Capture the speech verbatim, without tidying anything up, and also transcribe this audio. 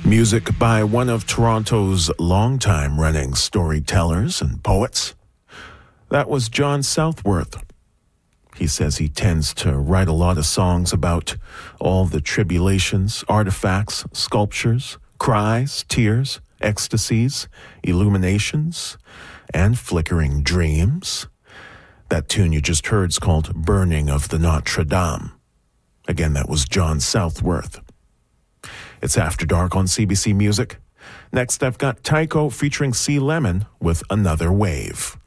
Music by one of Toronto's longtime-running storytellers and poets. That was John Southworth. He says he tends to write a lot of songs about all the tribulations, artifacts, sculptures, cries, tears, ecstasies, illuminations, and flickering dreams. That tune you just heard is called Burning of the Notre Dame. Again, that was John Southworth. It's After Dark on C B C Music. Next, I've got Tycho featuring C. Lemon with Another Wave.